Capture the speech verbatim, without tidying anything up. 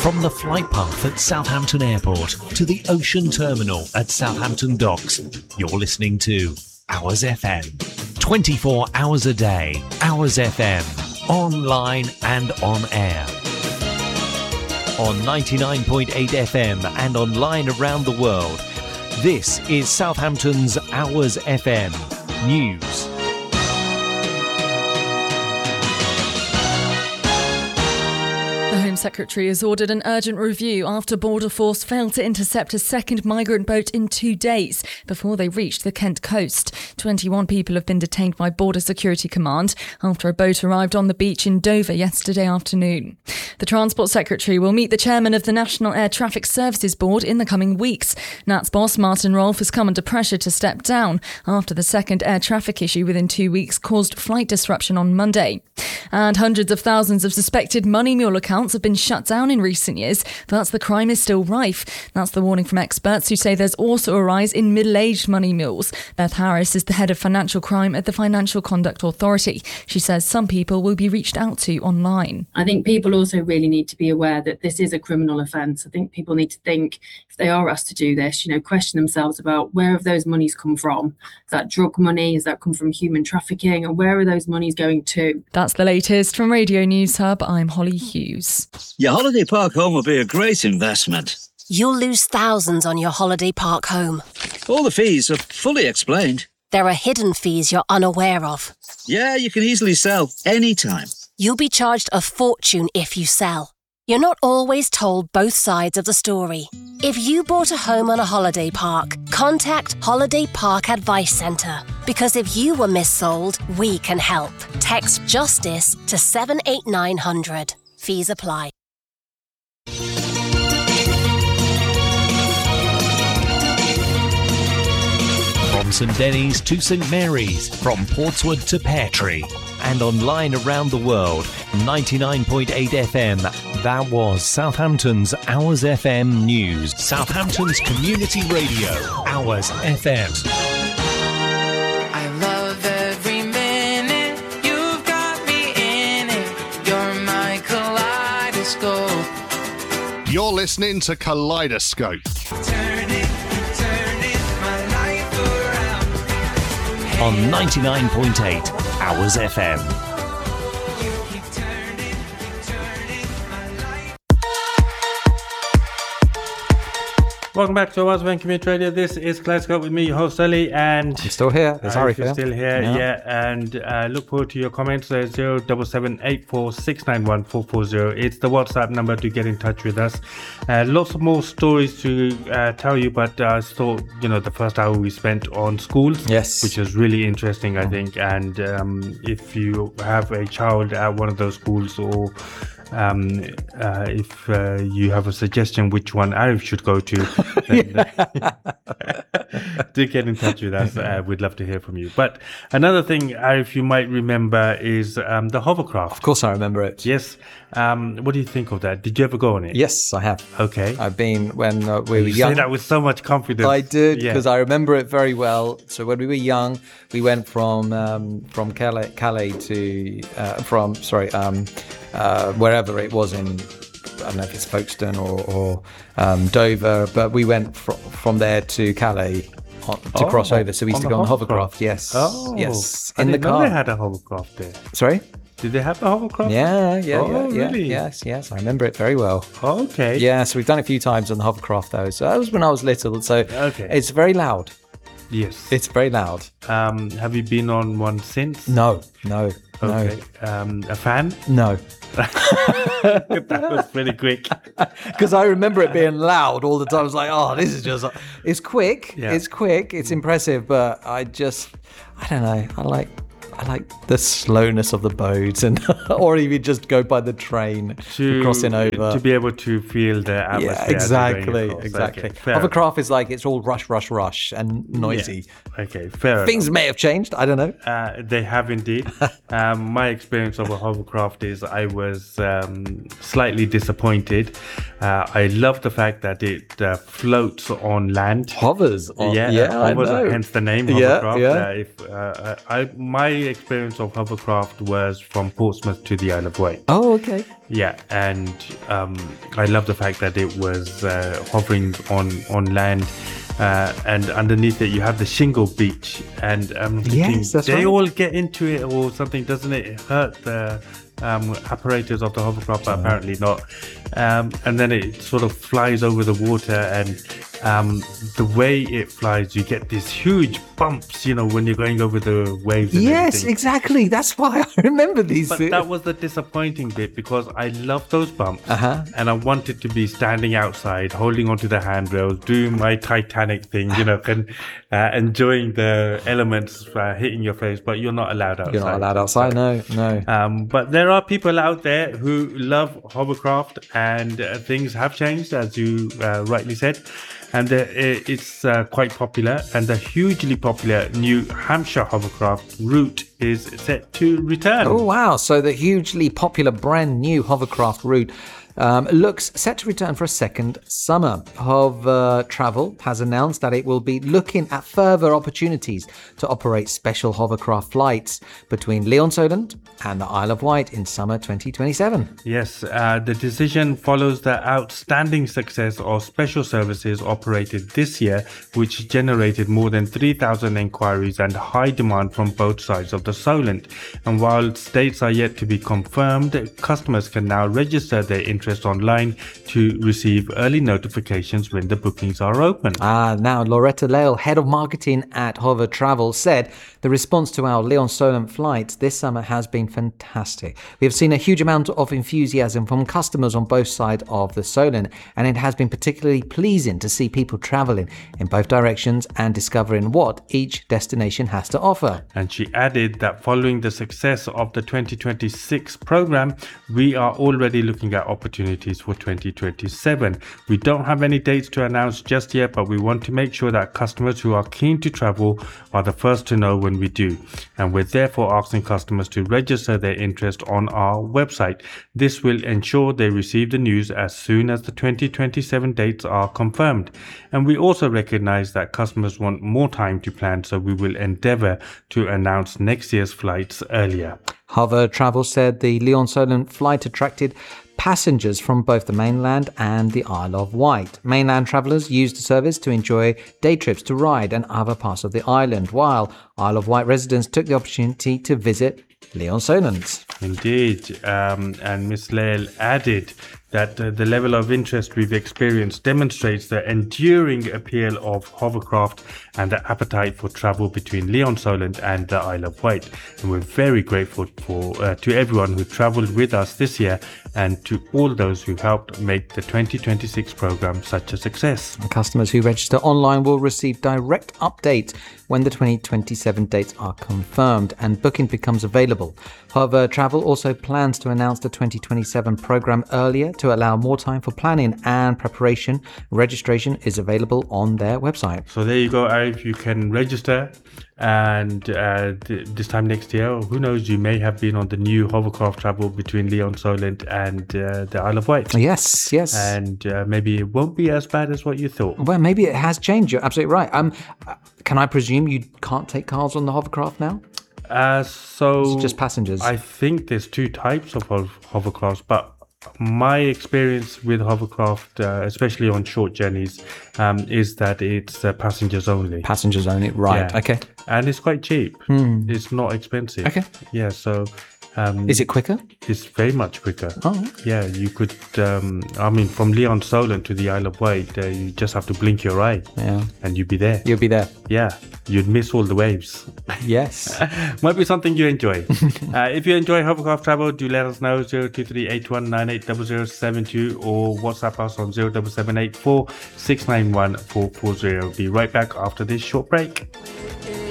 From the flight path at Southampton Airport to the ocean terminal at Southampton Docks, you're listening to Hours F M. twenty-four hours a day, Hours F M. Online and on air. On ninety-nine point eight F M and online around the world. This is Southampton's Hours F M News. The Home Secretary has ordered an urgent review after Border Force failed to intercept a second migrant boat in two days before they reached the Kent coast. twenty-one people have been detained by Border Security Command after a boat arrived on the beach in Dover yesterday afternoon. The Transport Secretary will meet the chairman of the National Air Traffic Services Board in the coming weeks. N A T's boss Martin Rolfe has come under pressure to step down after the second air traffic issue within two weeks caused flight disruption on Monday. And hundreds of thousands of suspected money mule accounts have been shut down in recent years, but the crime is still rife. That's the warning from experts who say there's also a rise in middle-aged money mules. Beth Harris is the head of financial crime at the Financial Conduct Authority. She says some people will be reached out to online. I think people also really need to be aware that this is a criminal offence. I think people need to think, if they are asked to do this, you know, question themselves about where have those monies come from? Is that drug money? Has that come from human trafficking? And where are those monies going to? That's the latest from Radio News Hub. I'm Holly Hughes. Your holiday park home will be a great investment. You'll lose thousands on your holiday park home. All the fees are fully explained. There are hidden fees you're unaware of. Yeah, you can easily sell anytime. You'll be charged a fortune if you sell. You're not always told both sides of the story. If you bought a home on a holiday park, contact Holiday Park Advice Centre. Because if you were missold, we can help. Text JUSTICE to seven eight nine hundred. Fees apply. From St Denis to St Mary's, from Portswood to Peartree, and online around the world, ninety-nine point eight F M. That was Southampton's Hours F M News. Southampton's community radio, Hours F M. I love every minute, you've got me in it. You're my kaleidoscope. You're listening to Kaleidoscope. Turn it, turn it, my life around. On ninety-nine point eight, Hours F M. You keep turning, turning my life. Welcome back to Hours F M Community Radio. This is Kaleidoscope with me, your host Ali, and I'm still here. There's Harry here. Still here, yeah. yeah. And uh, look forward to your comments. Uh, zero double seven eight four six nine one four four zero. It's the WhatsApp number to get in touch with us. Uh, lots of more stories to uh, tell you, but I uh, thought you know the first hour we spent on schools, yes, which was really interesting, I think. And um, if you have a child at one of those schools, or Um, uh, if uh, you have a suggestion which one Arif should go to, then uh, do get in touch with us. Uh, we'd love to hear from you. But another thing, Arif, you might remember is um, the hovercraft. Of course I remember it. Yes. Um, what do you think of that? Did you ever go on it? Yes, I have. Okay. I've been when uh, we were you young. say that with so much confidence. I did, because yeah. I remember it very well. So when we were young, we went from um, from Calais, Calais to uh, from sorry um, uh, wherever it was in. I don't know if it's Folkestone or, or um, Dover, but we went fr- from there to Calais on, to oh, cross over. So we used to go on hovercraft. hovercraft. Yes. Oh, yes. I In didn't the know car. they had a hovercraft there. Sorry. Did they have a hovercraft? Yeah, yeah, oh, yeah, yeah. really? Yes, yes. I remember it very well. Oh, okay. Yeah, so we've done it a few times on the hovercraft though. So that was when I was little. So okay. It's very loud. Yes. It's very loud. Um, have you been on one since? No, no, okay. no. Um, a fan? No. That was pretty quick. Because I remember it being loud all the time. I was like, oh, this is just, it's quick. Yeah. It's quick. It's impressive. But I just, I don't know. I like, I like the slowness of the boat, and or even just go by the train to, crossing over to be able to feel the atmosphere. Yeah, exactly, across. exactly. Okay, hovercraft is like it's all rush, rush, rush and noisy. Yeah. Okay, fair. Things enough. may have changed. I don't know. Uh, they have indeed. um, my experience of a hovercraft is I was um, slightly disappointed. Uh, I love the fact that it uh, floats on land. Hovers on. Yeah, Yeah, uh, hovers, I know. hence the name Yeah, hovercraft. yeah. Uh, if uh, I my experience of hovercraft was from Portsmouth to the Isle of Wight. Oh, okay. Yeah, and um, I love the fact that it was uh, hovering on on land, uh, and underneath it you have the shingle beach, and um, Yes, that's they right. all get into it or something, doesn't it? Hurt the um, apparatus of the hovercraft, but apparently not. Um, and then it sort of flies over the water, and um, the way it flies, you get these huge bumps, you know, when you're going over the waves. And Yes, everything. exactly. That's why I remember these. But that was the disappointing bit, because I love those bumps, Uh-huh. and I wanted to be standing outside, holding onto the handrails, doing my Titanic thing, you know, and uh, enjoying the elements uh, hitting your face. But you're not allowed outside. You're not allowed outside. No, no. Um, but there are people out there who love hovercraft, and uh, things have changed, as you uh, rightly said. And uh, it- it's uh, quite popular, and the hugely popular New Hampshire hovercraft route is set to return. Oh, wow. So the hugely popular brand new hovercraft route um, looks set to return for a second summer. Hover Travel has announced that it will be looking at further opportunities to operate special hovercraft flights between Leon-Solent and the Isle of Wight in summer twenty twenty-seven. Yes, uh, the decision follows the outstanding success of special services operated this year, which generated more than three thousand inquiries and high demand from both sides of the Solent. And while dates are yet to be confirmed, customers can now register their interest online to receive early notifications when the bookings are open. Ah, now Loretta Lale, head of marketing at Hover Travel, said the response to our Leon-Solent flights this summer has been fantastic. We have seen a huge amount of enthusiasm from customers on both sides of the Solent, and it has been particularly pleasing to see people travelling in both directions and discovering what each destination has to offer. And she added that following the success of the twenty twenty-six program, we are already looking at opportunities for twenty twenty-seven. We don't have any dates to announce just yet, but we want to make sure that customers who are keen to travel are the first to know when we do. And we're therefore asking customers to register their interest on our website. This will ensure they receive the news as soon as the twenty twenty-seven dates are confirmed. And we also recognize that customers want more time to plan, so we will endeavor to announce next year's flights earlier. Hover Travel said the Leon-Solent flight attracted passengers from both the mainland and the Isle of Wight. Mainland travellers used the service to enjoy day trips to Ryde and other parts of the island, while Isle of Wight residents took the opportunity to visit Leon-Solent. Indeed, um, and Miss Lael added that uh, the level of interest we've experienced demonstrates the enduring appeal of hovercraft and the appetite for travel between Leon-Solent and the Isle of Wight. And we're very grateful for uh, to everyone who travelled with us this year, and to all those who helped make the twenty twenty-six program such a success. And customers who register online will receive direct updates when the twenty twenty-seven dates are confirmed and booking becomes available. Hover Travel also plans to announce the twenty twenty-seven program earlier to allow more time for planning and preparation. Registration is available on their website. So there you go, Arif. You can register, and uh, th- this time next year, who knows, you may have been on the new hovercraft travel between Leon-Solent and uh, the Isle of Wight. Yes, yes. And uh, maybe it won't be as bad as what you thought. Well, maybe it has changed. You're absolutely right. Um, can I presume you can't take cars on the hovercraft now? Uh, so It's just passengers. I think there's two types of ho- hovercrafts, but my experience with hovercraft, uh, especially on short journeys, um, is that it's uh, passengers only. Passengers only, right? Yeah. Okay. And it's quite cheap. Hmm. It's not expensive. Okay. Yeah. So. Um, Is it quicker? It's very much quicker. Oh. Yeah, you could. Um, I mean, from Leon-Solent to the Isle of Wight, uh, you just have to blink your eye, Yeah. and you'd be there. You'll be there. Yeah, you'd miss all the waves. Yes. Might be something you enjoy. uh, if you enjoy hovercraft travel, do let us know. Zero two three eight one nine eight zero zero seven two or WhatsApp us on zero seven seven eight four six nine one four four zero. Be right back after this short break.